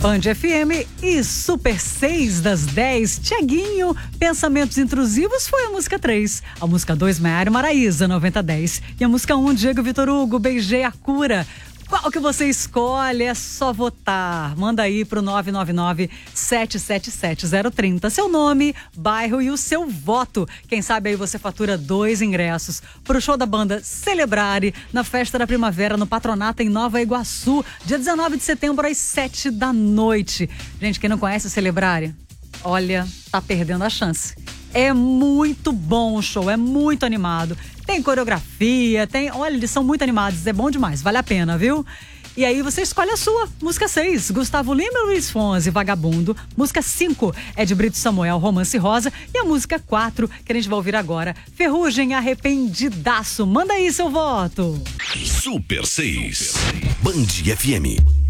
Band FM e Super 6 das 10. Tiaguinho, Pensamentos Intrusivos foi a música 3. A música 2, Maiara e Maraísa, 9010. E a música 1, Diego Vitor Hugo, Beijei a Cura. Qual que você escolhe? É só votar. Manda aí pro 999-777-030. Seu nome, bairro e o seu voto. Quem sabe aí você fatura 2 ingressos pro show da banda Celebrare na Festa da Primavera no Patronato em Nova Iguaçu, dia 19 de setembro às 7 da noite. Gente, quem não conhece Celebrare, olha, tá perdendo a chance. É muito bom o show, é muito animado. Tem coreografia, olha, eles são muito animados, é bom demais, vale a pena, viu? E aí você escolhe a sua. Música 6, Gustavo Lima e Luiz Fonsi, Vagabundo. Música 5 é de Brito Samuel, Romance Rosa. E a música 4, que a gente vai ouvir agora, Ferrugem, Arrependidaço. Manda aí seu voto. Super 6, Band FM.